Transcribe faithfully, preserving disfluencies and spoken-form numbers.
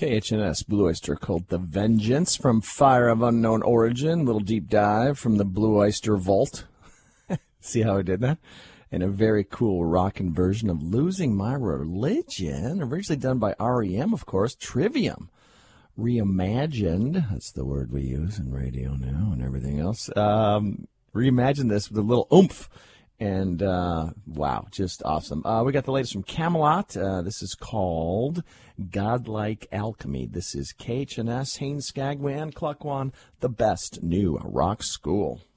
K H N S Blue Oyster Cult, The Vengeance from Fire of Unknown Origin. Little deep dive from the Blue Oyster Vault. See how I did that? And a very cool rockin' version of Losing My Religion, originally done by R E M, of course, Trivium. Reimagined, that's the word we use in radio now and everything else. Um, reimagined this with a little oomph. And, uh, wow, just awesome. Uh, we got the latest from Camelot. Uh, this is called Godlike Alchemy. This is K H N S, Haines Skagway, and Cluckwan, the best new rock school.